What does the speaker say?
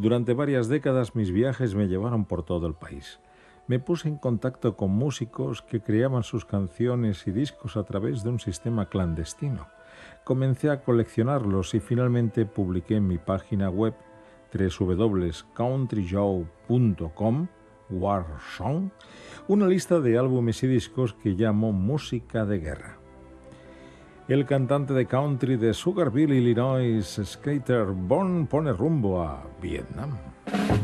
Durante varias décadas mis viajes me llevaron por todo el país. Me puse en contacto con músicos que creaban sus canciones y discos a través de un sistema clandestino. Comencé a coleccionarlos y finalmente publiqué en mi página web www.countryjoe.com Warsong, una lista de álbumes y discos que llamo música de guerra. El cantante de country de Sugarville, Illinois, Skater Bourne, pone rumbo a Vietnam.